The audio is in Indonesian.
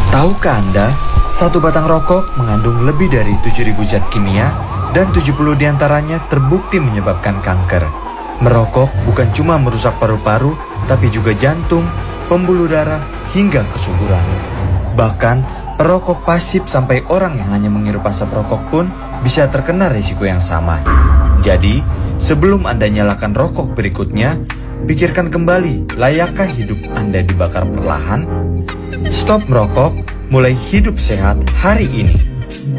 Tahukah Anda, satu batang rokok mengandung lebih dari 7.000 zat kimia dan 70 diantaranya terbukti menyebabkan kanker. Merokok bukan cuma merusak paru-paru, tapi juga jantung, pembuluh darah, hingga kesuburan. Bahkan, perokok pasif sampai orang yang hanya menghirup asap rokok pun bisa terkena risiko yang sama. Jadi, sebelum Anda nyalakan rokok berikutnya, pikirkan kembali, layakkah hidup Anda dibakar perlahan? Stop merokok, mulai hidup sehat hari ini.